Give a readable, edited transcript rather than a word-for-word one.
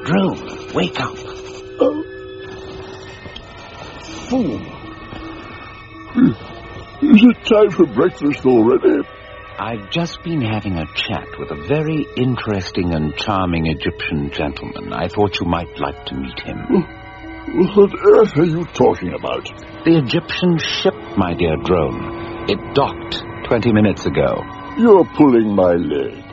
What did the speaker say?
Drone, wake up. Fool. Is it time for breakfast already? I've just been having a chat with a very interesting and charming Egyptian gentleman. I thought you might like to meet him. What on earth are you talking about? The Egyptian ship, my dear Drone. It docked 20 minutes ago. You're pulling my leg.